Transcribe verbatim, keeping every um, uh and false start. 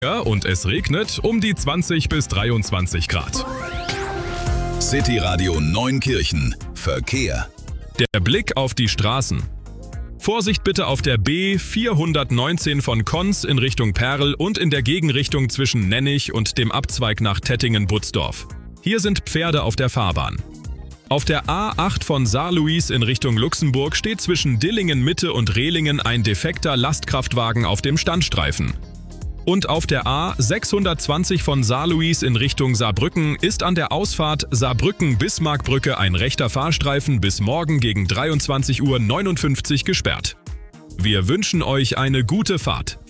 und es regnet um die zwanzig bis dreiundzwanzig Grad. City Radio Neunkirchen. Verkehr. Der Blick auf die Straßen. Vorsicht bitte auf der B vierhundertneunzehn von Konz in Richtung Perl und in der Gegenrichtung zwischen Nennig und dem Abzweig nach Tettingen-Butzdorf. Hier sind Pferde auf der Fahrbahn. Auf der A acht von Saarlouis in Richtung Luxemburg steht zwischen Dillingen-Mitte und Rehlingen ein defekter Lastkraftwagen auf dem Standstreifen. Und auf der A sechshundertzwanzig von Saarlouis in Richtung Saarbrücken ist an der Ausfahrt Saarbrücken-Bismarckbrücke ein rechter Fahrstreifen bis morgen gegen dreiundzwanzig Uhr neunundfünfzig gesperrt. Wir wünschen euch eine gute Fahrt.